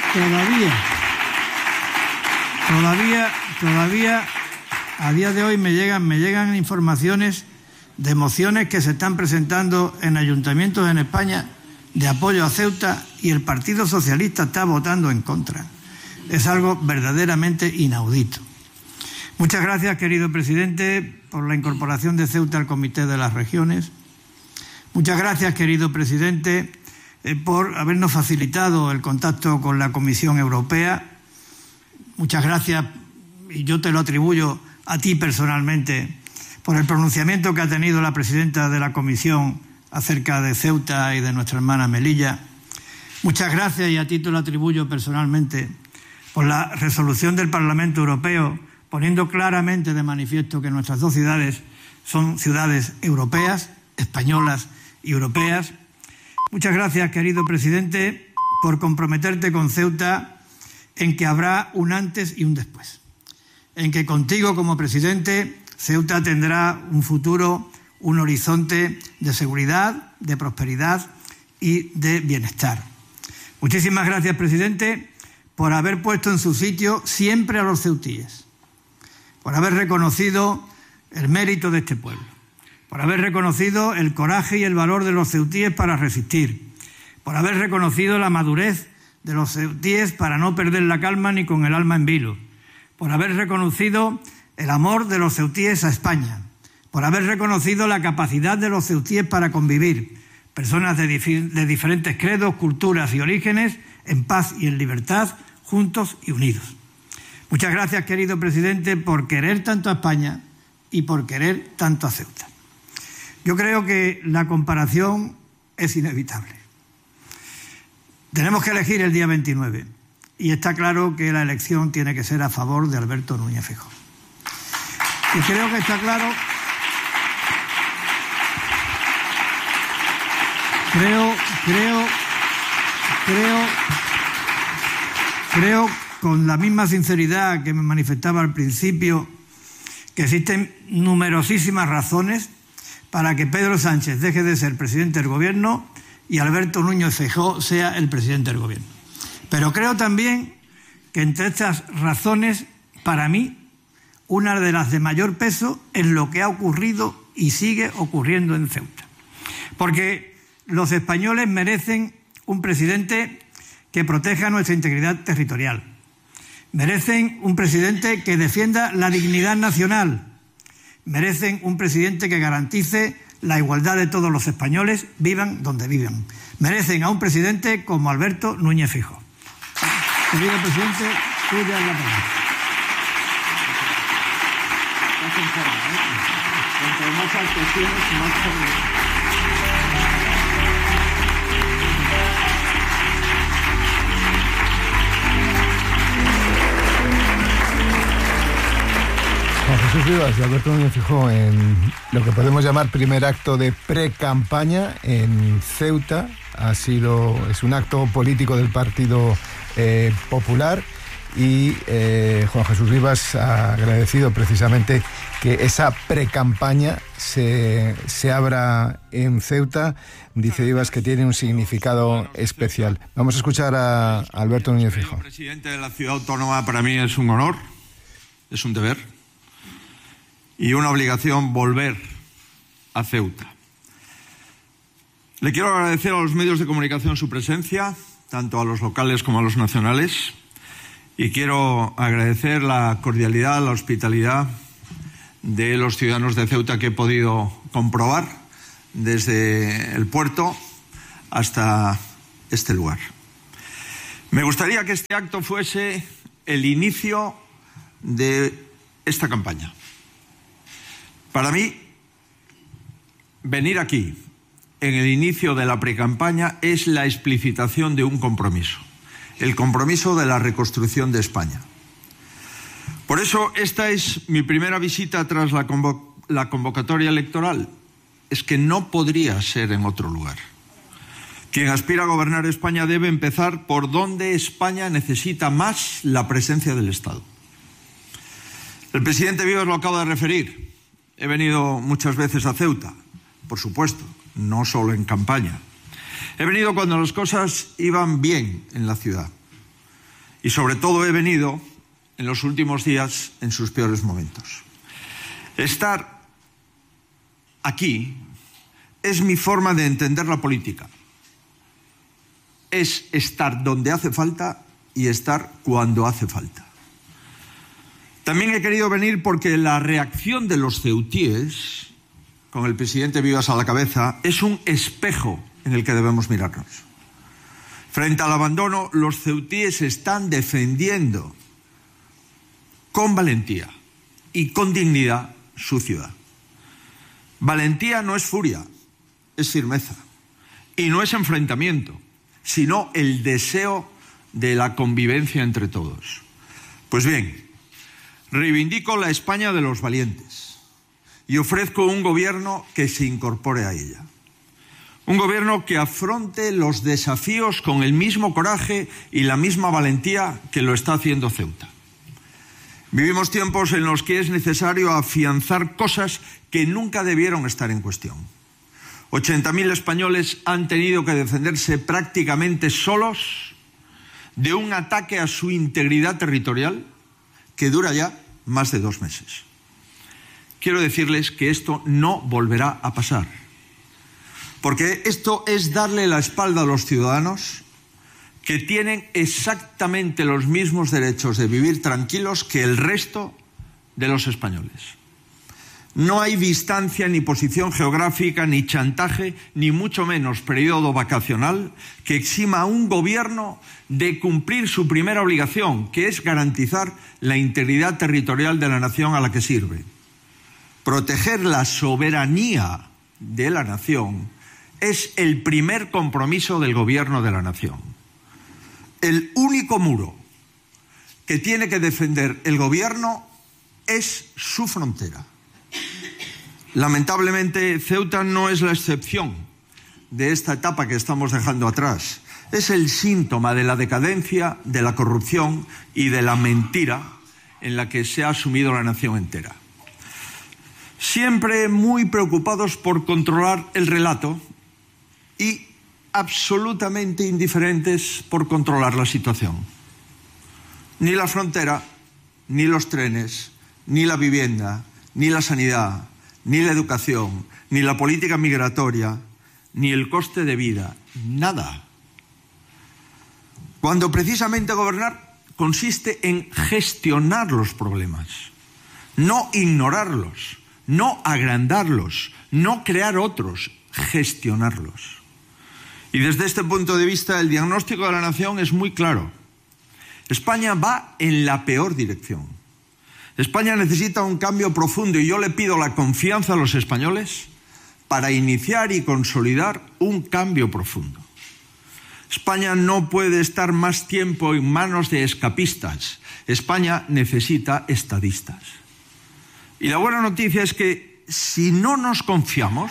todavía a día de hoy me llegan informaciones de mociones que se están presentando en ayuntamientos en España de apoyo a Ceuta y el Partido Socialista está votando en contra. Es algo verdaderamente inaudito. Muchas gracias, querido presidente, por la incorporación de Ceuta al Comité de las Regiones. Muchas gracias, querido presidente, por habernos facilitado el contacto con la Comisión Europea. Muchas gracias, y yo te lo atribuyo a ti personalmente, por el pronunciamiento que ha tenido la presidenta de la Comisión acerca de Ceuta y de nuestra hermana Melilla. Muchas gracias, y a ti te lo atribuyo personalmente, por la resolución del Parlamento Europeo, poniendo claramente de manifiesto que nuestras dos ciudades son ciudades europeas, españolas y europeas. Muchas gracias, querido presidente, por comprometerte con Ceuta en que habrá un antes y un después, en que contigo como presidente Ceuta tendrá un futuro, un horizonte de seguridad, de prosperidad y de bienestar. Muchísimas gracias, presidente, por haber puesto en su sitio siempre a los ceutíes, por haber reconocido el mérito de este pueblo, por haber reconocido el coraje y el valor de los ceutíes para resistir, por haber reconocido la madurez de los ceutíes para no perder la calma ni con el alma en vilo, por haber reconocido el amor de los ceutíes a España, por haber reconocido la capacidad de los ceutíes para convivir, personas de diferentes credos, culturas y orígenes, en paz y en libertad, juntos y unidos. Muchas gracias, querido presidente, por querer tanto a España y por querer tanto a Ceuta. Yo creo que la comparación es inevitable. Tenemos que elegir el día 29 y está claro que la elección tiene que ser a favor de Alberto Núñez Feijóo. Y creo que está claro. Creo con la misma sinceridad que me manifestaba al principio que existen numerosísimas razones para que Pedro Sánchez deje de ser presidente del Gobierno y Alberto Núñez Feijóo sea el presidente del Gobierno. Pero creo también que entre estas razones, para mí, una de las de mayor peso es lo que ha ocurrido y sigue ocurriendo en Ceuta. Porque los españoles merecen un presidente que proteja nuestra integridad territorial. Merecen un presidente que defienda la dignidad nacional. Merecen un presidente que garantice la igualdad de todos los españoles, vivan donde vivan. Merecen a un presidente como Alberto Núñez Feijóo. Querido presidente, tuya es la palabra. Entre más actuaciones, más Juan Jesús Rivas y Alberto Núñez Feijóo en lo que podemos llamar primer acto de pre-campaña en Ceuta. Es un acto político del Partido Popular y Juan Jesús Rivas ha agradecido precisamente que esa pre-campaña se abra en Ceuta. Dice Rivas que tiene un significado especial. Vamos a escuchar a Alberto Núñez Feijóo. Presidente de la ciudad autónoma, para mí es un honor, es un deber y una obligación volver a Ceuta. Le quiero agradecer a los medios de comunicación su presencia, tanto a los locales como a los nacionales, y quiero agradecer la cordialidad, la hospitalidad de los ciudadanos de Ceuta que he podido comprobar desde el puerto hasta este lugar. Me gustaría que este acto fuese el inicio de esta campaña. Para mí, venir aquí en el inicio de la precampaña es la explicitación de un compromiso, el compromiso de la reconstrucción de España. Por eso, esta es mi primera visita tras la convocatoria electoral. Es que no podría ser en otro lugar. Quien aspira a gobernar España debe empezar por donde España necesita más la presencia del Estado. El presidente Rivas lo acaba de referir. He venido muchas veces a Ceuta, por supuesto, no solo en campaña. He venido cuando las cosas iban bien en la ciudad. Y sobre todo he venido en los últimos días en sus peores momentos. Estar aquí es mi forma de entender la política. Es estar donde hace falta y estar cuando hace falta. También he querido venir porque la reacción de los ceutíes, con el presidente Vivas a la cabeza, es un espejo en el que debemos mirarnos. Frente al abandono, los ceutíes están defendiendo con valentía y con dignidad su ciudad. Valentía no es furia, es firmeza. Y no es enfrentamiento, sino el deseo de la convivencia entre todos. Pues bien, reivindico la España de los valientes y ofrezco un gobierno que se incorpore a ella. Un gobierno que afronte los desafíos con el mismo coraje y la misma valentía que lo está haciendo Ceuta. Vivimos tiempos en los que es necesario afianzar cosas que nunca debieron estar en cuestión. 80.000 españoles han tenido que defenderse prácticamente solos de un ataque a su integridad territorial que dura ya más de 2 meses. Quiero decirles que esto no volverá a pasar, porque esto es darle la espalda a los ciudadanos que tienen exactamente los mismos derechos de vivir tranquilos que el resto de los españoles. No hay distancia, ni posición geográfica, ni chantaje, ni mucho menos periodo vacacional que exima a un gobierno de cumplir su primera obligación, que es garantizar la integridad territorial de la nación a la que sirve. Proteger la soberanía de la nación es el primer compromiso del gobierno de la nación. El único muro que tiene que defender el gobierno es su frontera. Lamentablemente, Ceuta no es la excepción de esta etapa que estamos dejando atrás. Es el síntoma de la decadencia, de la corrupción y de la mentira en la que se ha sumido la nación entera. Siempre muy preocupados por controlar el relato y absolutamente indiferentes por controlar la situación. Ni la frontera, ni los trenes, ni la vivienda, ni la sanidad, ni la educación, ni la política migratoria, ni el coste de vida, nada. Cuando precisamente gobernar consiste en gestionar los problemas, no ignorarlos, no agrandarlos, no crear otros, gestionarlos. Y desde este punto de vista el diagnóstico de la nación es muy claro. España va en la peor dirección. España necesita un cambio profundo y yo le pido la confianza a los españoles para iniciar y consolidar un cambio profundo. España no puede estar más tiempo en manos de escapistas. España necesita estadistas. Y la buena noticia es que si no nos confiamos,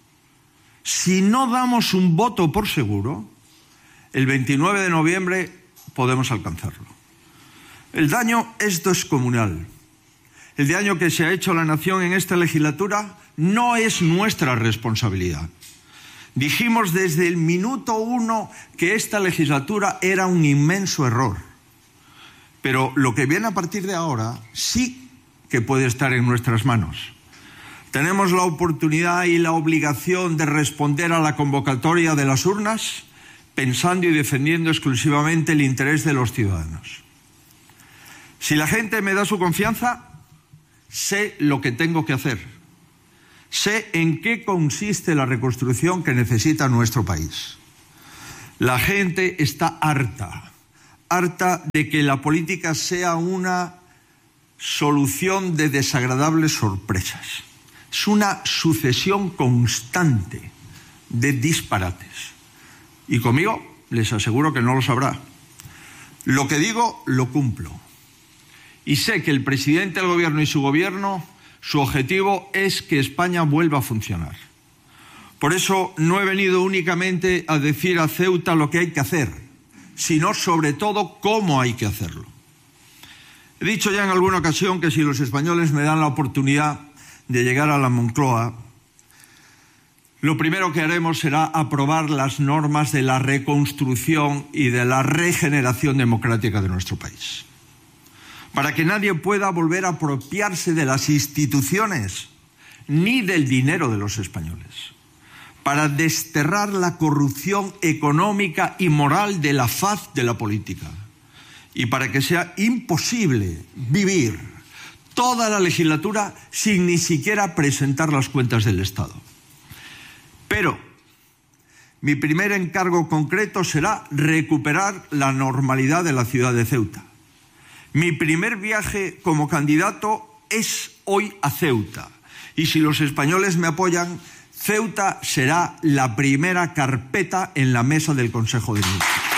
si no damos un voto por seguro, el 29 de noviembre podemos alcanzarlo. El daño es descomunal. El daño que se ha hecho a la nación en esta legislatura no es nuestra responsabilidad. Dijimos desde el minuto 1 que esta legislatura era un inmenso error. Pero lo que viene a partir de ahora sí que puede estar en nuestras manos. Tenemos la oportunidad y la obligación de responder a la convocatoria de las urnas pensando y defendiendo exclusivamente el interés de los ciudadanos. Si la gente me da su confianza, sé lo que tengo que hacer. Sé en qué consiste la reconstrucción que necesita nuestro país. La gente está harta de que la política sea una solución de desagradables sorpresas. Es una sucesión constante de disparates. Y conmigo les aseguro que no lo sabrá. Lo que digo, lo cumplo. Y sé que el presidente del gobierno y su gobierno, su objetivo es que España vuelva a funcionar. Por eso no he venido únicamente a decir a Ceuta lo que hay que hacer, sino sobre todo cómo hay que hacerlo. He dicho ya en alguna ocasión que si los españoles me dan la oportunidad de llegar a la Moncloa, lo primero que haremos será aprobar las normas de la reconstrucción y de la regeneración democrática de nuestro país, para que nadie pueda volver a apropiarse de las instituciones ni del dinero de los españoles, para desterrar la corrupción económica y moral de la faz de la política y para que sea imposible vivir toda la legislatura sin ni siquiera presentar las cuentas del Estado. Pero mi primer encargo concreto será recuperar la normalidad de la ciudad de Ceuta. Mi primer viaje como candidato es hoy a Ceuta. Y si los españoles me apoyan, Ceuta será la primera carpeta en la mesa del Consejo de Ministros.